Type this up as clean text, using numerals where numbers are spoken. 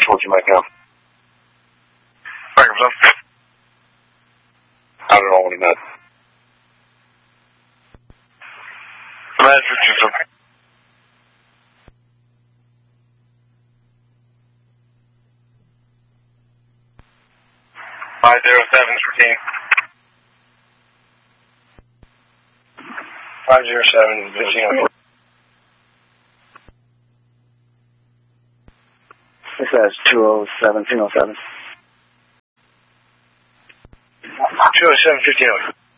what you might know. Franklin. I don't know what he meant. Massachusetts. 507 507 15. This is 207 207. 207 15.